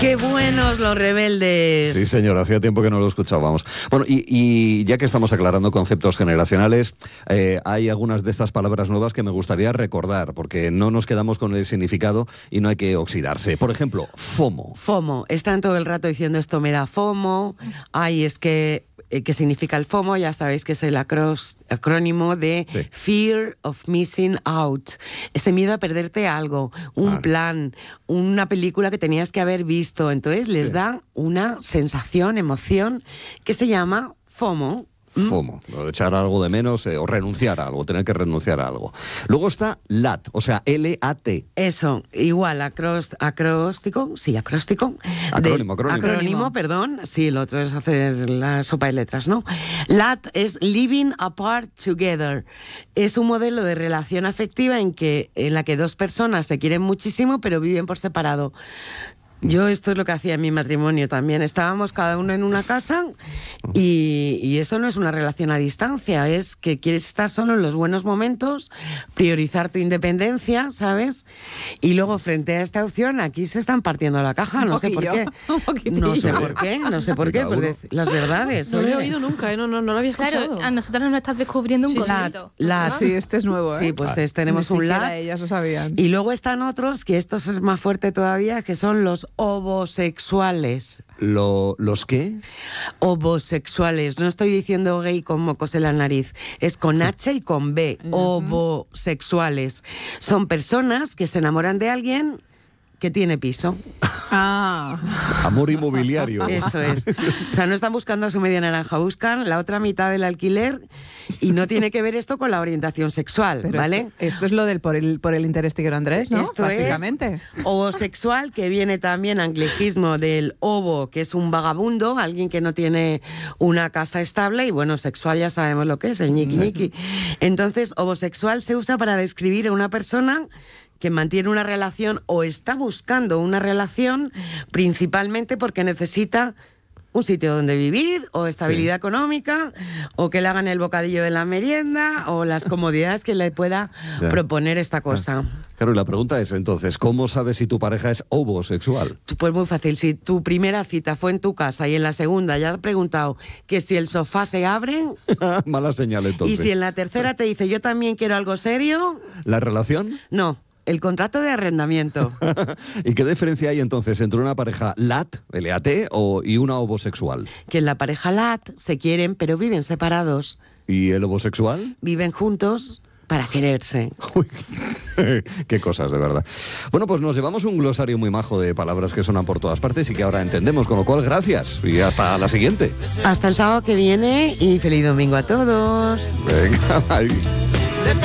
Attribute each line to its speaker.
Speaker 1: ¡Qué buenos los rebeldes!
Speaker 2: Sí, señor, hacía tiempo que no lo escuchábamos. Bueno, y ya que estamos aclarando conceptos generacionales, hay algunas de estas palabras nuevas que me gustaría recordar, porque no nos quedamos con el significado y no hay que oxidarse. Por ejemplo, FOMO.
Speaker 1: FOMO. Están todo el rato diciendo esto me da FOMO. Ay, es que... ¿Qué significa el FOMO? Ya sabéis que es el acrónimo de Fear of Missing Out. Ese miedo a perderte algo, un plan, una película que tenías que haber visto. Entonces les da una sensación, emoción, que se llama FOMO.
Speaker 2: FOMO, lo de echar algo de menos o renunciar a algo, tener que renunciar a algo. Luego está LAT, o sea, L-A-T.
Speaker 1: Eso, igual, acróstico. Acrónimo, perdón. Sí, el otro es hacer la sopa de letras, ¿no? LAT es Living Apart Together. Es un modelo de relación afectiva en la que dos personas se quieren muchísimo, pero viven por separado. Yo esto es lo que hacía en mi matrimonio también. Estábamos cada uno en una casa y eso no es una relación a distancia, es que quieres estar solo en los buenos momentos, priorizar tu independencia, ¿sabes? Y luego frente a esta opción, aquí se están partiendo la caja, no sé por qué. No sé por qué, por las verdades.
Speaker 3: No lo he oído nunca, no lo había escuchado.
Speaker 4: Claro, a nosotros nos estás descubriendo un concepto.
Speaker 1: LAT.
Speaker 3: Sí, este es nuevo,
Speaker 1: Sí, pues tenemos un LAT.
Speaker 3: Ellas lo sabían.
Speaker 1: Y luego están otros, que estos es más fuerte todavía, que son los ovosexuales.
Speaker 2: ¿Los qué?
Speaker 1: Ovosexuales. No estoy diciendo gay con mocos en la nariz. Es con H y con B. Ovosexuales. Son personas que se enamoran de alguien que tiene piso.
Speaker 2: Amor inmobiliario.
Speaker 1: Eso es. O sea, no están buscando a su media naranja, buscan la otra mitad del alquiler y no tiene que ver esto con la orientación sexual, pero ¿vale?
Speaker 3: Esto es lo del por el interés tigre Andrés, ¿no?
Speaker 1: Esto
Speaker 3: básicamente.
Speaker 1: Es ovosexual, que viene también anglicismo del ovo, que es un vagabundo, alguien que no tiene una casa estable, y bueno, sexual ya sabemos lo que es, el ñiqui-ñiqui. Entonces, ovosexual se usa para describir a una persona que mantiene una relación o está buscando una relación principalmente porque necesita un sitio donde vivir o estabilidad económica o que le hagan el bocadillo de la merienda o las comodidades que le pueda proponer esta cosa.
Speaker 2: Claro, y la pregunta es entonces, ¿cómo sabes si tu pareja es ovosexual?
Speaker 1: Pues muy fácil, si tu primera cita fue en tu casa y en la segunda ya has preguntado que si el sofá se abre...
Speaker 2: Mala señal entonces.
Speaker 1: Y si en la tercera te dice yo también quiero algo serio...
Speaker 2: ¿La relación?
Speaker 1: No. El contrato de arrendamiento.
Speaker 2: ¿Y qué diferencia hay entonces entre una pareja LAT, L-A-T, y una ovosexual?
Speaker 1: Que en la pareja LAT se quieren pero viven separados.
Speaker 2: ¿Y el homosexual?
Speaker 1: Viven juntos para quererse.
Speaker 2: Uy, qué cosas, de verdad. Bueno, pues nos llevamos un glosario muy majo de palabras que sonan por todas partes y que ahora entendemos, con lo cual gracias y hasta la siguiente.
Speaker 1: Hasta el sábado que viene y feliz domingo a todos.
Speaker 2: Venga, bye.